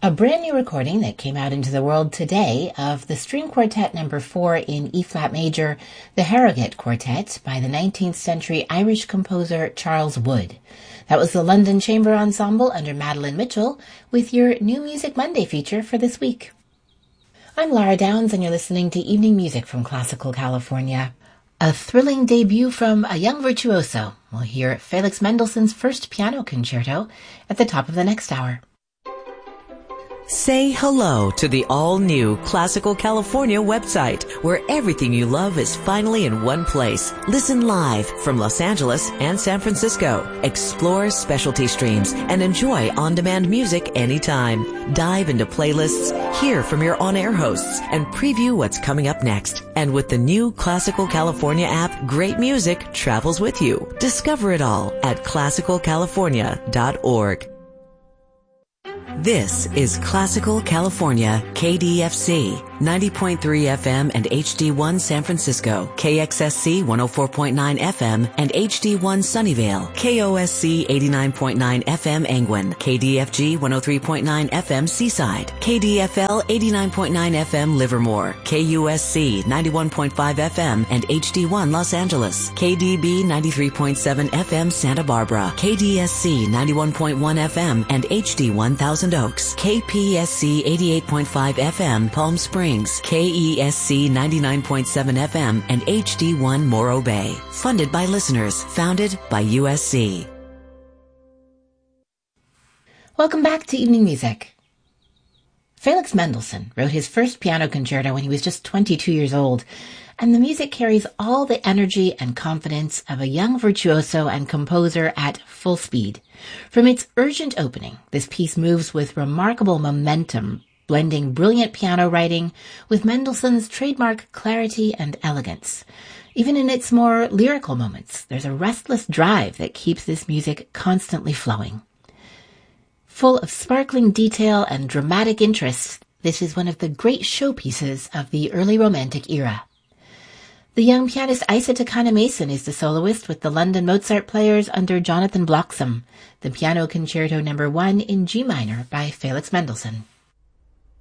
A brand new recording that came out into the world today of the String Quartet No. 4 in E-flat major, the Harrogate Quartet, by the 19th century Irish composer Charles Wood. That was the London Chamber Ensemble under Madeline Mitchell with your New Music Monday feature for this week. I'm Lara Downs, and you're listening to Evening Music from Classical California. A thrilling debut from a young virtuoso. We'll hear Felix Mendelssohn's first piano concerto at the top of the next hour. Say hello to the all-new Classical California website, where everything you love is finally in one place. Listen live from Los Angeles and San Francisco. Explore specialty streams and enjoy on-demand music anytime. Dive into playlists, hear from your on-air hosts, and preview what's coming up next. And with the new Classical California app, great music travels with you. Discover it all at classicalcalifornia.org. This is Classical California, KDFC, 90.3 FM and HD1 San Francisco, KXSC 104.9 FM and HD1 Sunnyvale, KOSC 89.9 FM Angwin, KDFG 103.9 FM Seaside, KDFL 89.9 FM Livermore, KUSC 91.5 FM and HD1 Los Angeles, KDB 93.7 FM Santa Barbara, KDSC 91.1 FM and HD 1000 Oaks, KPSC 88.5 FM Palm Springs, KESC 99.7 FM and HD1 Morro Bay. Funded by listeners, founded by USC. Welcome back to Evening Music. Felix Mendelssohn wrote his first piano concerto when he was just 22 years old, and the music carries all the energy and confidence of a young virtuoso and composer at full speed. From its urgent opening, this piece moves with remarkable momentum, blending brilliant piano writing with Mendelssohn's trademark clarity and elegance. Even in its more lyrical moments, there's a restless drive that keeps this music constantly flowing. Full of sparkling detail and dramatic interest, this is one of the great showpieces of the early Romantic era. The young pianist Isa Takana Mason is the soloist with the London Mozart Players under Jonathan Bloxham, the Piano Concerto No. 1 in G minor by Felix Mendelssohn.